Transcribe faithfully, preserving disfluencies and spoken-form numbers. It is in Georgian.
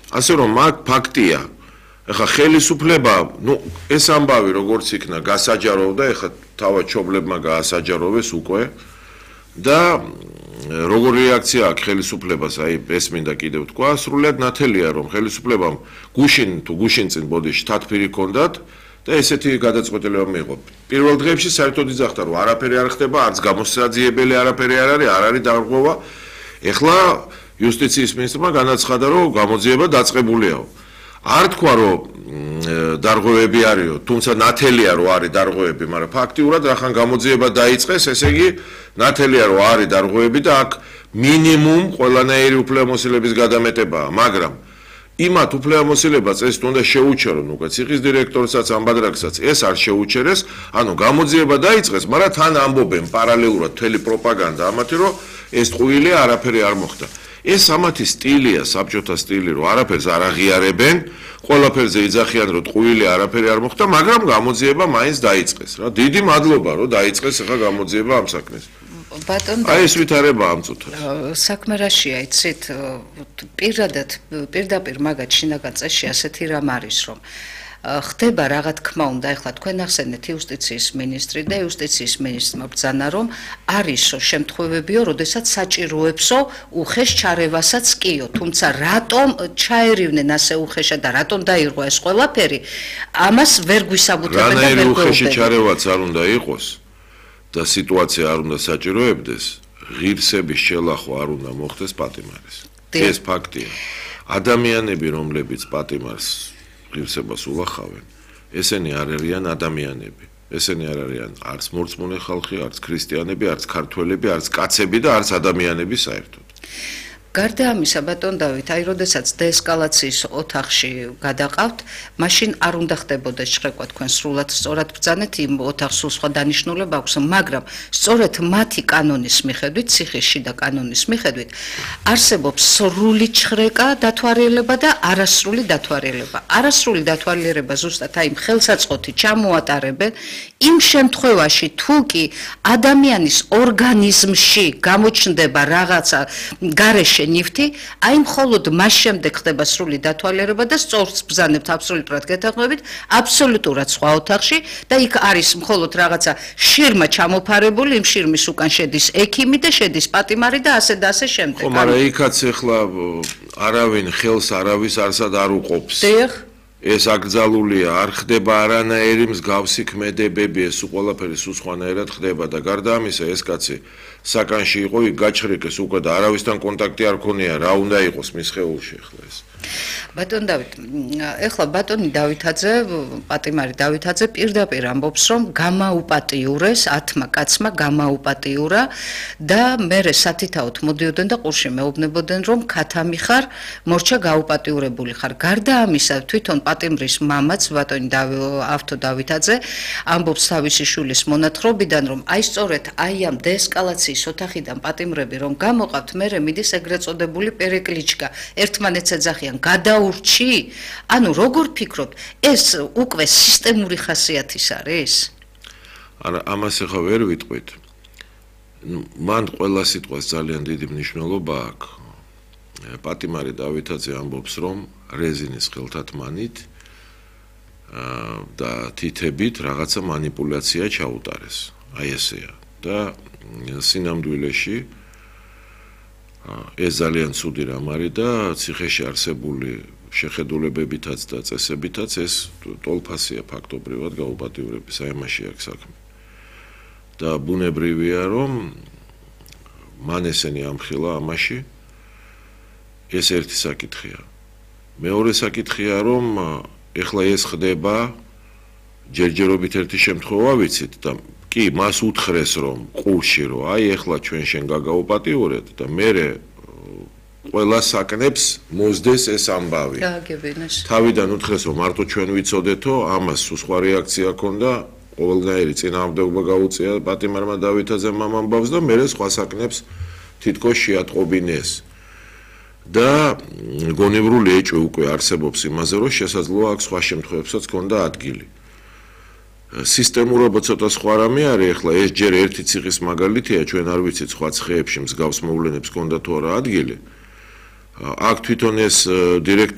ასე რომ მაგ ფაქტია. ეხლა ხელისუფლება, ნუ ეს ამბავი როგორც იქნა გასაჯაროვდა, ეხლა თავად ჩობლებმა გაასაჯაროვეს უკვე და როგორი რეაქცია აქვს ხელისუფლებას, აი ეს მინდა კიდევ თქვა, სრულად ნათელია რომ ხელისუფლებამ გუშინ თუ გუშინ წინ ბოდიში თათფირი ჰქონდათ და ესეთი გადაწყვეტილება მიიღო. პირველ დღეებში საერთოდ იძახდა რომ არაფერი არ ხდება, არც გამოსაძიებელი არაფერი არ არის, არ არის დარღვევა. ეხლა იუსტიციის მინისტრმა განაცხადა რომ გამოძიება დაწყებულია. არ თქვა რომ დარღვევები არისო, თუმცა ნათელია რომ არის დარღვევები, მაგრამ ფაქტიურად რახან გამოძიება დაიწყეს, ესე იგი ნათელია რომ არის დარღვევები და აქ მინიმუმ ყველანაირი უფლებამოსილების გადამეტებაა, მაგრამ იმათ უფლებამოსილებას ეს უნდა შეუჩერონ უკვე ციხის დირექტორსაც, ამბადრაკსაც ეს არ შეუჩერეს, ანუ გამოძიება დაიწყეს, მაგრამ თან ამბობენ პარალელურად მთელი პროპაგანდა ამათი რომ ეს ტყუილი არაფერი არ მოხდა. ეს ამათი სტილია, საბჭოთა სტილი, რომ არაფერს არ აღიარებენ, ყველაფერზე იძახიან, რომ ტყუილი არაფერი არ მოხდა, მაგრამ გამოძიება მაინც დაიწყეს რა. დიდი მადლობა, რომ დაიწყეს ახლა გამოძიება ამ საქმეს. ბატონო, აი ეს ვითარება ამ წუთას. საქმე რაშია, იცით, პირადად, პირდაპირ მაგათ შინაგან წესში ასეთი რამ არის, რომ ხდება რა თქმა უნდა, ეხლა თქვენ ახსენეთ იუსტიციის მინისტრი და იუსტიციის მინისტრმა ბრძანა, რომ არისო შემთხვევებიო, როდესაც საჭიროებსო უხეშ ჩარევასაც კიო, თუმცა რატომ ჩაერივნენ ასე უხეშად და რატომ დაირღვა ეს ყველაფერი, ამას ვერ გვისაბუთებენ და ვერ რანაირი უხეში ჩარევაც არ უნდა იყოს და სიტუაცია არ უნდა საჭიროებდეს, ღირსების შელახვა არ უნდა მოხდეს პატიმარის. ეს ფაქტია. ადამიანები, რომლებიც პატიმარს ღირსებას ულახავენ, ესენი არ არიან ადამიანები. ესენი არ არიან არც მორწმუნე ხალხი, არც ქრისტიანები, არც ქართველები, არც კაცები და არც ადამიანები საერთოდ. გარდა ამისა, ბატონ დავით, აი როდესაც დეესკალაციის ოთახში გადაყავთ, მაშინ არ უნდა ხდებოდეს შრეკვა, თქვენ სრულად სწორად ბრძანეთ, იმ ოთახს სულ სხვა დანიშნულება აქვს, მაგრამ სწორედ მათი კანონის მიხედვით, ციხის შიდა კანონის მიხედვით, არსებობს სრული შრეკა დათვალიერება და არასრული დათვალიერება. არასრული დათვალიერება ზუსტად აი ხელსაწყოთი ჩამოატარებენ იმ შემთხვევაში, თუ კი ადამიანის ორგანიზმში გამოჩნდება რაღაცა გარეშე ნივთი, აი მხოლოდ მას შემდეგ ხდება სრული დათვალიერება და სწორს ბრძანებთ აბსოლუტურად გეთანხმებით, აბსოლუტურად სხვა ოთახში და იქ არის მხოლოდ რაღაცა შირმა ჩამოფარებული, იმ შირმის უკან შედის ექიმი და შედის პატიმარი და ასე და ასე შემდეგ. ხო, მაგრამ იქაც ეხლა არავინ ხელს არავის არსად არ უყოფს. დიახ. ეს აკრძალულია, არ ხდება არანაირი მსგავსი ქმედებები, ეს ყველაფერი სულ სხვანაირად ხდება და გარდა ამისა ეს კაცი საკანში იყო, იქ გაჩხრიკეს უკვე და არავისთან კონტაქტი არ ქონია, რა უნდა იყოს მის ხეულში ახლა ეს. ბატონ დავით, ეხლა ბატონი დავითაძე, პატიმარი დავითაძე პირდაპირ ამბობს, რომ გამაუპატიურეს, ათმა კაცმა გამაუპატიურა და მერე სათითაოდ მოდიოდნენ და ყურში მეუბნებოდნენ, რომ ქათამი ხარ, მორჩა გაუპატიურებული ხარ. გარდა ამისა, თვითონ პატიმრის მამაც, ბატონი ავთო დავითაძე, ამბობს თავისი შვილის მონათხრობიდან, რომ აი სწორედ აი ამ დეესკალაციის ოთახიდან პატიმრები რომ გამოყავთ, მერე მიდის ეგრეთ წოდებული პერეკლიჩკა. ერთმანეთს ეძახიან გადაურჩი, ანუ როგორ ფიქრობთ, ეს უკვე სისტემური ხასიათის არის? არა, ამას ახლა ვერ ვიტყვით. მან ყველა სიტყვას ძალიან დიდი მნიშვნელობა აქვს. პატიმარი დავითაძე ამბობს, რომ რეზინის ხელთათმანით და თითებით რაღაცა მანიპულაცია ჩაუტარეს. აი ესეა. და სინამდვილეში ეს ძალიან ცუდი რამ არის და ციხეში არსებული შეხედულებებითაც და წესებითაც ეს ტოლფასია ფაქტობრივად გაუპატიურების, აი ამაში აქვს საქმე. და ბუნებრივია, რომ მან ესენი ამხილა ამაში, ეს ერთი საკითხია. მეორე საკითხია, რომ ეხლა ეს ხდება ჯერჯერობით ერთი შემთხვევა ვიცით და კი, მას უთხრეს რომ ყურში რომ აი ეხლა ჩვენ შენ გაგაუპატიურეთ და მერე ყველა საკნებს მოსდეს ეს ამბავი. გააგებინეს. თავიდან უთხრეს რომ მარტო ჩვენ ვიცოდეთო, ამას სხვა რეაქცია ჰქონდა, ყველგანაირი წინააღმდეგობა გაუწია პატიმარმა დავითაძემ ამ ამბავს და მერე სხვა საკნებს თითქოს შეატყობინეს. და გონივრული ეჭვი უკვე არსებობს იმაზე, რომ შესაძლოა აქ სხვა შემთხვევებსაც ჰქონდა ადგილი. სისტემურობა ცოტა სხვა რამე არის, ეხლა ეს ჯერ ერთი ციხის მაგალითია, ჩვენ არ ვიცით სხვა ციხეებში მსგავს მოვლენებს ჰქონდა თუ არა ადგილი. აქ თვითონ ეს დირექტორი